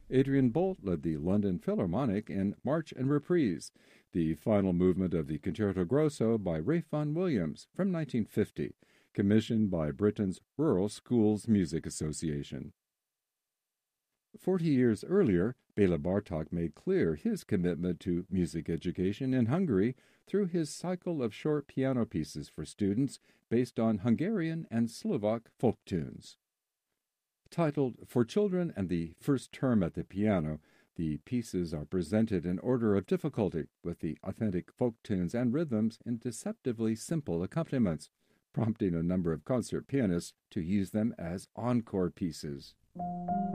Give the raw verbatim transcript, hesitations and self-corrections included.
Adrian Bolt led the London Philharmonic in March and Reprise, the final movement of the Concerto Grosso by Ralph Vaughan Williams from nineteen fifty, commissioned by Britain's Rural Schools Music Association. Forty years earlier, Bela Bartok made clear his commitment to music education in Hungary through his cycle of short piano pieces for students based on Hungarian and Slovak folk tunes. Titled For Children and the First Term at the Piano, the pieces are presented in order of difficulty, with the authentic folk tunes and rhythms in deceptively simple accompaniments, prompting a number of concert pianists to use them as encore pieces.